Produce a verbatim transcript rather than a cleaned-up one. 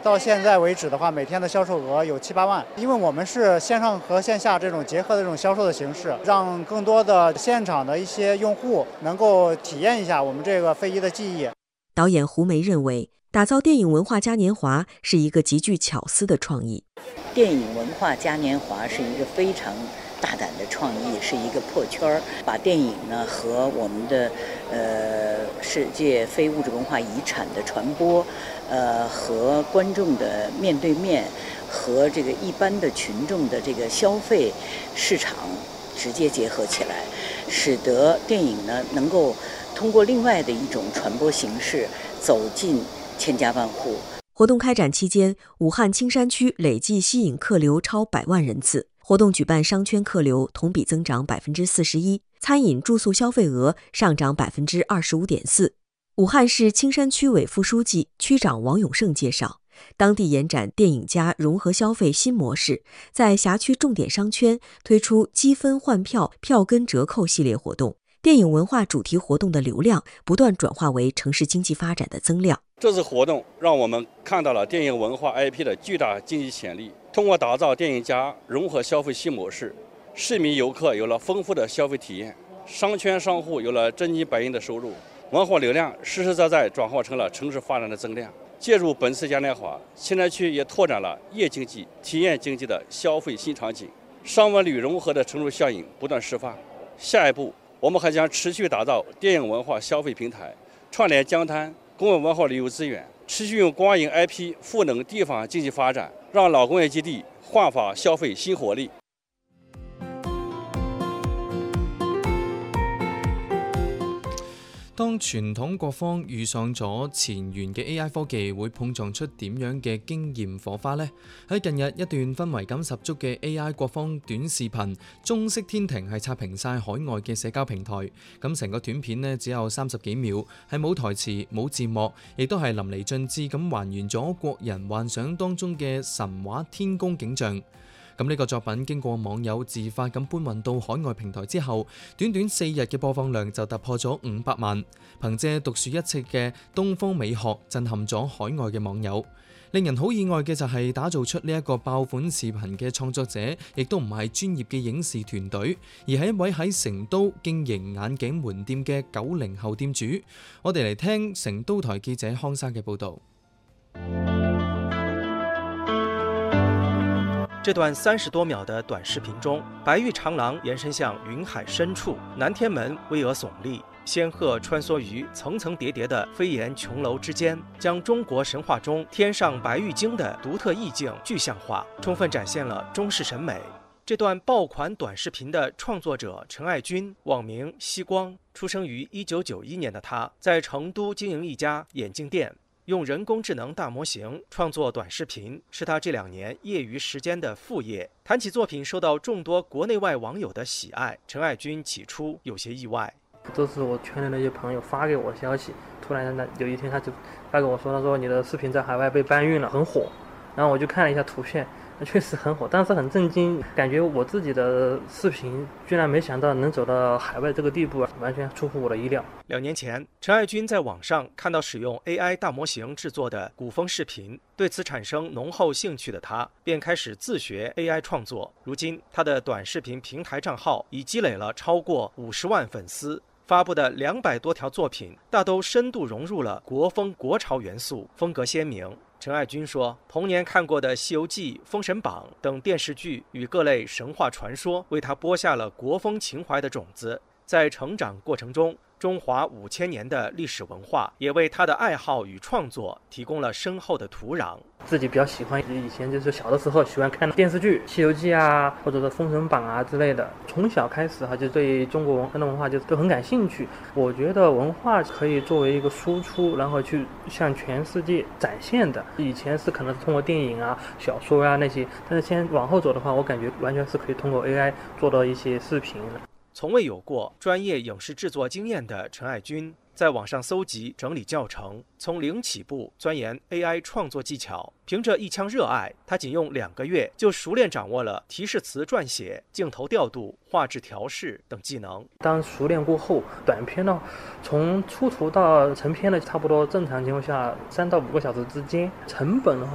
到现在为止的话，每天的销售额有七八万。因为我们是线上和线下这种结合的这种销售的形式，让更多的现场的一些用户能够体验一下我们这个非遗的技艺。 导演胡梅认为，打造电影文化嘉年华是一个极具巧思的创意。 电影文化嘉年华是一个非常大胆的创意，是一个破圈，把电影呢和我们的呃世界非物质文化遗产的传播，呃和观众的面对面，和这个一般的群众的这个消费市场直接结合起来，使得电影呢能够通过另外的一种传播形式走进千家万户。 活动开展期间，武汉青山区累计吸引客流超百万人次。活动举办商圈客流同比增长百分之四十一，餐饮住宿消费额上涨百分之二十五点四。武汉市青山区委副书记、区长王永胜介绍，当地延展电影加融合消费新模式，在辖区重点商圈推出积分换票、票根折扣系列活动。电影文化主题活动的流量不断转化为城市经济发展的增量。 这次活动让我们看到了电影文化 I P 的巨大经济潜力。通过打造电影加融合消费新模式，市民游客有了丰富的消费体验，商圈商户有了真金白银的收入，文化流量实实在在转化成了城市发展的增量。借助本次嘉年华，青山区也拓展了夜经济、体验经济的消费新场景，商文旅融合的成熟效应不断释放。下一步，我们还将持续打造电影文化消费平台，串联江滩公有文化旅游资源，持续用光影 I P 赋能地方经济发展，让老工业基地焕发消费新活力。 當傳統各方遇上咗前沿嘅 A I 科技，會碰撞出點樣嘅經驗火花呢？喺近日一段氛圍感十足嘅 A I 各方短視頻，中式天庭係刷屏晒海外嘅社交平台。咁成個短片呢只有三十幾秒，係冇台詞冇字幕，亦都係淋漓盡致咁還原咗國人幻想當中嘅神話天宮景象。咁呢個作品經過網友自發咁搬運到海外平台之後，短短四日嘅播放量就突破咗五百萬，憑借獨樹一幟嘅東方美學震撼咗海外嘅網友。令人好意外嘅就係打造出呢一個爆款視頻嘅創作者，亦都唔係專業嘅影視團隊，而係一位喺成都經營眼鏡門店嘅九零後店主。我哋嚟聽成都台記者康生嘅報導。 这段三十多秒的短视频中，白玉长廊延伸向云海深处，南天门巍峨耸立，仙鹤穿梭于层层叠叠的飞檐琼楼之间，将中国神话中天上白玉京的独特意境具象化，充分展现了中式审美。这段爆款短视频的创作者陈爱军，网名西光，出生于一九九一年的他，在成都经营一家眼镜店。用人工智能大模型创作短视频是他这两年业余时间的副业。谈起作品受到众多国内外网友的喜爱，陈爱军起初有些意外。 都是我圈内的一些朋友发给我的消息，突然呢有一天他就发给我说，他说你的视频在海外被搬运了，很火。然后我就看了一下图片，确实很火，但是很震惊，感觉我自己的视频居然没想到能走到海外这个地步，完全出乎我的意料。 两年前，陈爱军在网上看到使用 A I 大模型制作的古风视频，对此产生浓厚兴趣的他，便开始自学 A I 创作。如今，他的短视频平台账号已积累了超过五十万粉丝，发布的两百多条作品，大都深度融入了国风国潮元素，风格鲜明。陈爱军说，童年看过的《西游记》《封神榜》等电视剧与各类神话传说，为他播下了国风情怀的种子。在成长过程中，中华五千年的历史文化也为他的爱好与创作提供了深厚的土壤。 自己比较喜欢，以前就是小的时候喜欢看电视剧《西游记》啊，或者是《封神榜》啊之类的。从小开始哈，就对中国文文化就都很感兴趣。我觉得文化可以作为一个输出，然后去向全世界展现的。以前是可能是通过电影啊、小说啊那些，但是现在往后走的话，我感觉完全是可以通过 A I 做到一些视频的。 从未有过专业影视制作经验的陈爱军，在网上搜集整理教程，从零起步钻研 A I 创作技巧。凭着一腔热爱，他仅用两个月就熟练掌握了提示词撰写、镜头调度、画质调试等技能。 当熟练过后，短片呢，从出图到成片呢，差不多正常情况下三到五个小时之间。成本的话，